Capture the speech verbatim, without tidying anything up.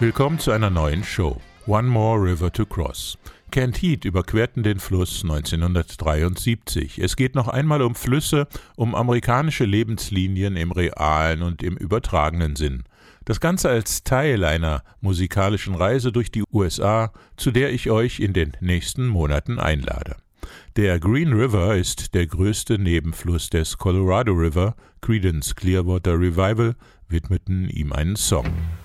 Willkommen zu einer neuen Show. One More River to Cross. Kent Heat überquerten den Fluss neunzehnhundertdreiundsiebzig. Es geht noch einmal um Flüsse, um amerikanische Lebenslinien im realen und im übertragenen Sinn. Das Ganze als Teil einer musikalischen Reise durch die U S A, zu der ich euch in den nächsten Monaten einlade. Der Green River ist der größte Nebenfluss des Colorado River. Creedence Clearwater Revival widmeten ihm einen Song.